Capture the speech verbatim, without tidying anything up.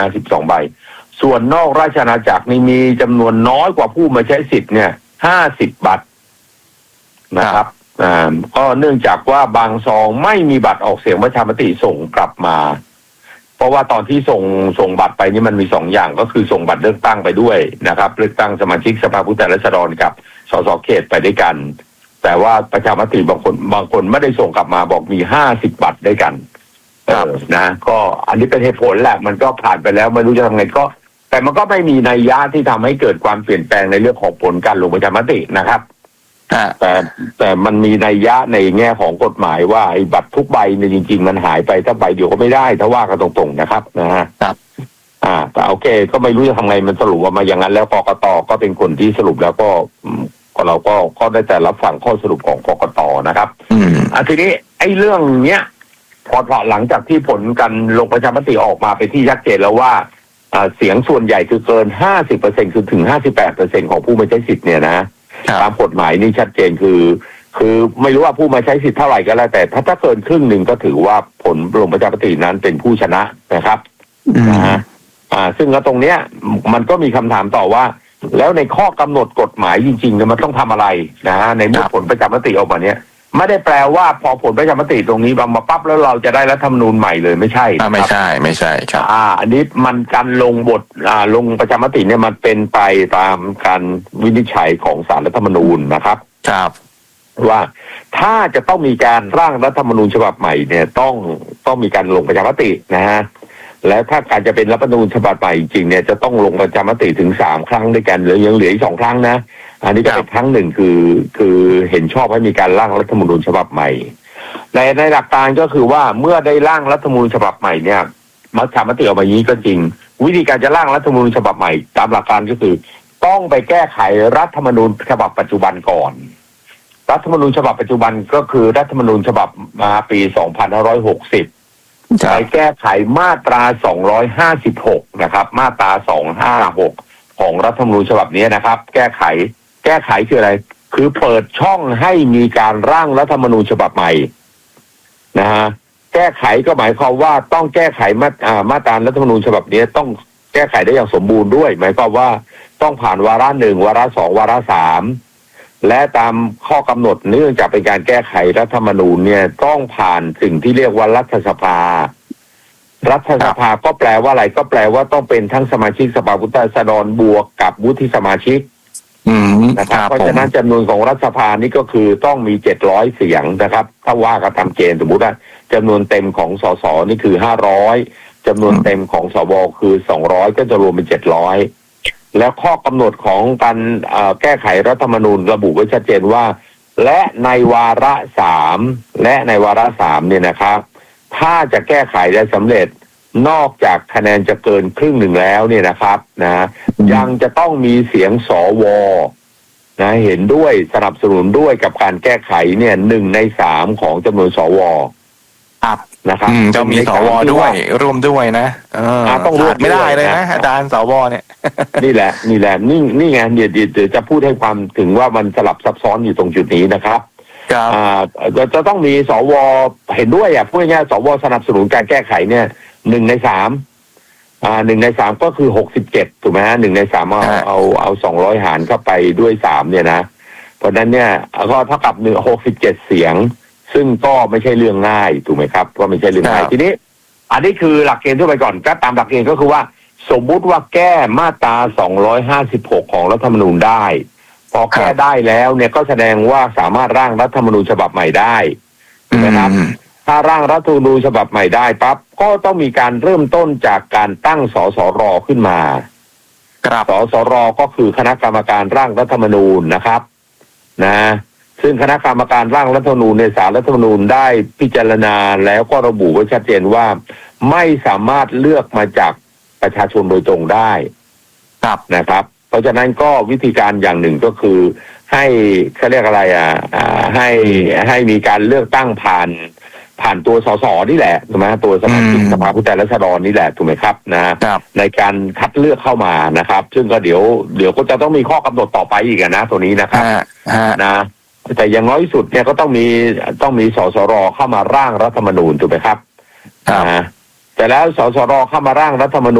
สิบสองใบส่วนนอกราชอาณาจักรนี่มีจำนวนน้อยกว่าผู้มาใช้สิทธิ์เนี่ยห้าสิบบัตรนะครับอ่าก็เนื่องจากว่าบางซองไม่มีบัตรออกเสียงประชามติส่งกลับมาเพราะว่าตอนที่ส่งส่งบัตรไปนี่มันมีสองอย่างก็คือส่งบัตรเลือกตั้งไปด้วยนะครับเลือกตั้งสมาชิกสภาผู้แทนราษฎรกับสสเขตไปด้วยกันแต่ว่าประชามติบางคนบางคนไม่ได้ส่งกลับมาบอกมีห้าสิบบัตรด้วยกันเออนะก็อันนี้เป็นเหตุผลแหละมันก็ผ่านไปแล้วไม่รู้จะทำไงก็แต่มันก็ไม่มีนัยยะที่ทำให้เกิดความเปลี่ยนแปลงในเรื่องของผลการลงประชามตินะครับแต่แต่มันมีนัยยะในแง่ของกฎหมายว่าไอ้บัตรทุกใบเนี่ยจริงๆมันหายไปถ้าใบเดียวก็ไม่ได้ถ้าว่ากันตรงๆนะครับนะฮะครับอ่าแต่โอเคก็ไม่รู้จะทำไงมันสรุปออกมาอย่างนั้นแล้วกกตก็เป็นคนที่สรุปแล้วก็ก็เราก็ก็ได้แต่รับฟังข้อสรุปของกกตนะครับอืมอ่ะทีนี้ไอ้เรื่องเนี้ยพอหลังจากที่ผลการลงประชามติออกมาไปที่ชัดเจนแล้วว่าอ่าเสียงส่วนใหญ่คือเกิน ห้าสิบเปอร์เซ็นต์ คือถึง ห้าสิบแปดเปอร์เซ็นต์ ของผู้มาใช้สิทธิ์เนี่ยนะตามกฎหมายนี่ชัดเจนคือคือไม่รู้ว่าผู้มาใช้สิทธิ์เท่าไหร่ก็แล้วแต่ถ้าถ้าเกินครึ่งหนึ่งก็ถือว่าผลลงประชามตินั้นเป็นผู้ชนะนะครับนะฮะอ่าซึ่งแล้วตรงเนี้ยมันก็มีคำถามต่อว่าแล้วในข้อกำหนดกฎหมายจริงๆเนี่ยมันต้องทำอะไรนะฮะในเมื่อผลประชามติออกมาเนี้ยไม่ได้แปลว่าพอผลประชามติตรงนี้มาปั๊บแล้วเราจะได้รัฐธรรมนูญใหม่เลยไม่ใช่ไม่ใช่ไม่ใช่ครับอ่าอันนี้มันการลงบทอ่าลงประชามติเนี่ยมันเป็นไปตามการวินิจฉัยของศาลรัฐธรรมนูญนะครับครับว่าถ้าจะต้องมีการร่างรัฐธรรมนูญฉบับใหม่เนี่ยต้องต้องมีการลงประชามตินะฮะแล้วถ้าการจะเป็นรัฐธรรมนูญฉบับใหม่จริงเนี่ยจะต้องลงประชามติถึงสามครั้งด้วยกันหรือยังเหลืออีกสองครั้งนะอันนี้ก็เป็นครั้งหนึ่งคือคือเห็นชอบให้มีการร่างรัฐธรรมนูญฉบับใหม่ในในหลักการก็คือว่าเมื่อได้ร่างรัฐธรรมนูญฉบับใหม่เนี่ยประชามติออกมาอย่างนี้ก็จริงวิธีการจะร่างรัฐธรรมนูญฉบับใหม่ตามหลักการก็คือต้องไปแก้ไขรัฐธรรมนูญฉบับปัจจุบันก่อนรัฐธรรมนูญฉบับปัจจุบันก็คือรัฐธรรมนูญฉบับมาปีสองพันห้าร้อยหกสิบไปแก้ไขมาตราสองร้อยห้าสิบหกนะครับมาตราสองร้อยห้าสิบหกของรัฐธรรมนูญฉบับนี้นะครับแก้ไขแก้ไขคืออะไรคือเปิดช่องให้มีการร่างรัฐธรรมนูญฉบับใหม่นะฮะแก้ไขก็หมายความว่าต้องแก้ไขมาอ่ามาตรารัฐธรรมนูญฉบับนี้ต้องแก้ไขได้อย่างสมบูรณ์ด้วยหมายความว่าต้องผ่านวาระหนึ่งวาระสองวาระสามและตามข้อกำหนดเนื่องจากเป็นการแก้ไขรัฐธรรมนูญเนี่ยต้องผ่านสิ่งที่เรียกว่ารัฐสภารัฐสภาก็แปลว่าอะไรก็แปลว่าต้องเป็นทั้งสมาชิกสภาผู้แทนราษฎรบวกกับวุฒิสมาชิกนะครับเพราะฉะนั้นจำนวนของรัฐสภานี่ก็คือต้องมีเจ็ดร้อยเสียงนะครับถ้าว่ากันตามเกณฑ์สมมุติว่าจำนวนเต็มของสสนี่คือห้าร้อยจำนวนเต็มของสวคือสองร้อยก็จะรวมเป็นเจ็ดร้อยแล้วข้อกำหนดของการแก้ไขรัฐธรรมนูญระบุไว้ชัดเจนว่าและในวาระสามและในวาระสามเนี่ยนะครับถ้าจะแก้ไขได้สำเร็จนอกจากคะแนนจะเกินครึ่งหนึ่งแล้วเนี่ยนะครับนะยังจะต้องมีเสียงสวนะเห็นด้วยสนับสนุนด้วยกับการแก้ไขเนี่ยหนึ่งในสามของจำนวนสวครับนะครับจะมีสวด้วยร่วมด้วยนะต้องร่วมไม่ได้เลยนะอาจารย์สวเนี่ยนี่แหละนี่แหละนี่นี่ไงเดี๋ยวเดี๋ยวจะพูดให้ความถึงว่ามันสลับซับซ้อนอยู่ตรงจุดนี้นะครับอ่าจะจะต้องมีสวเห็นด้วยอ่ะพูดง่ายๆสวสนับสนุนการแก้ไขเนี่ยหนึ่งในสามอ่าหนึ่งในสามก็คือหกสิบเจ็ดถูกไหมฮะหนึ่งในสามเอาเอาเอาสองร้อยหารเข้าไปด้วยสามเนี่ยนะเพราะนั้นเนี่ยก็เท่ากับหนึ่งหกสิบเจ็ดเสียงซึ่งก็ไม่ใช่เรื่องง่ายถูกไหมครับก็ไม่ใช่เรื่องง่ายทีนี้อันนี้คือหลักเกณฑ์ทั่วไปก่อนก็ตามหลักเกณฑ์ก็คือว่าสมมุติว่าแก้มาตราสองร้อยห้าสิบหกของรัฐธรรมนูญได้พอแก้ได้แล้วเนี่ยก็แสดงว่าสามารถร่างรัฐธรรมนูญฉบับใหม่ได้นะครับถ้าร่างรัฐธรรมนูญฉบับใหม่ได้ปั๊บก็ต้องมีการเริ่มต้นจากการตั้งสสรขึ้นมาสสรก็คือคณะกรรมการร่างรัฐธรรมนูญนะครับนะซึ่งคณะกรรมการร่างรัฐธรรมนูญในศาลรัฐธรรมนูญได้พิจารณาแล้วก็ระบุไว้ชัดเจนว่าไม่สามารถเลือกมาจากประชาชนโดยตรงได้นะครับเพราะฉะนั้นก็วิธีการอย่างหนึ่งก็คือให้เขาเรียกอะไรอ่ะให้ให้มีการเลือกตั้งผ่านผ่านตัวสสนี่แหละถูกไหมตัวสมาชิกสภาผู้แทนราษฎรนี่แหละถูกไหมครับนะในการคัดเลือกเข้ามานะครับซึ่งก็เดี๋ยวเดี๋ยวก็จะต้องมีข้อกำหนดต่อไปอีกนะตัวนี้นะครับนะแต่อย่างน้อยที่สุดเนี่ยก็ต้องมีต้องมีสสรเข้ามาร่างรัฐธรรมนูญถูกไหมครับแต่แล้วสสรเข้ามาร่างรัฐธรรมนูญ